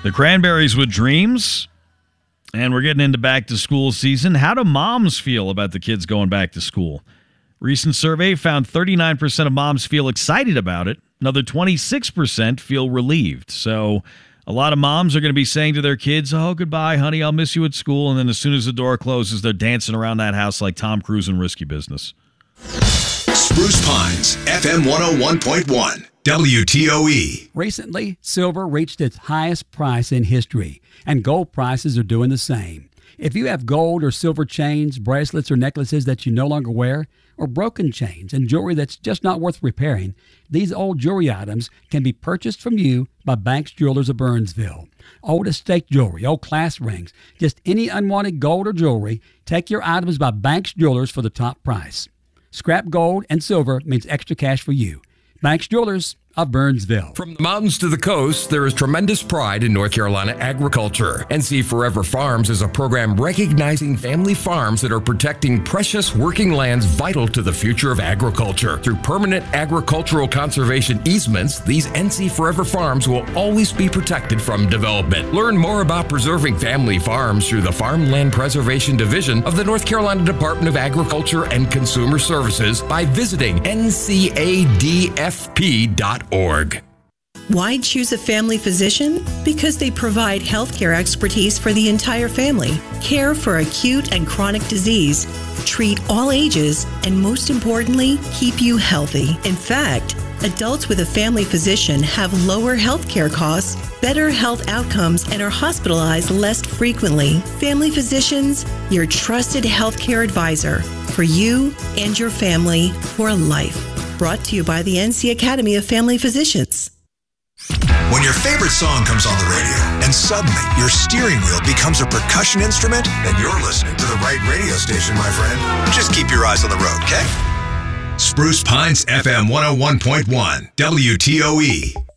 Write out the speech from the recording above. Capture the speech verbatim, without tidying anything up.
The Cranberries with Dreams. And we're getting into back to school season. How do moms feel about the kids going back to school? Recent survey found thirty-nine percent of moms feel excited about it. Another twenty-six percent feel relieved. So a lot of moms are going to be saying to their kids, oh, goodbye, honey, I'll miss you at school. And then as soon as the door closes, they're dancing around that house like Tom Cruise in Risky Business. Spruce Pines, F M one oh one point one, W T O E. Recently, silver reached its highest price in history, and gold prices are doing the same. If you have gold or silver chains, bracelets, or necklaces that you no longer wear, or broken chains and jewelry that's just not worth repairing, these old jewelry items can be purchased from you by Banks Jewelers of Burnsville. Old estate jewelry, old class rings, just any unwanted gold or jewelry, take your items by Banks Jewelers for the top price. Scrap gold and silver means extra cash for you. Banks Jewelers of Burnsville. From the mountains to the coast, there is tremendous pride in North Carolina agriculture. N C Forever Farms is a program recognizing family farms that are protecting precious working lands vital to the future of agriculture. Through permanent agricultural conservation easements, these N C Forever Farms will always be protected from development. Learn more about preserving family farms through the Farmland Preservation Division of the North Carolina Department of Agriculture and Consumer Services by visiting N C A D F P dot org. Why choose a family physician? Because they provide healthcare expertise for the entire family, care for acute and chronic disease, treat all ages, and most importantly, keep you healthy. In fact, adults with a family physician have lower healthcare costs, better health outcomes, and are hospitalized less frequently. Family Physicians, your trusted healthcare advisor for you and your family for life. Brought to you by the N C Academy of Family Physicians. When your favorite song comes on the radio and suddenly your steering wheel becomes a percussion instrument, then you're listening to the right radio station, my friend. Just keep your eyes on the road, okay? Spruce Pines F M one oh one point one, W T O E.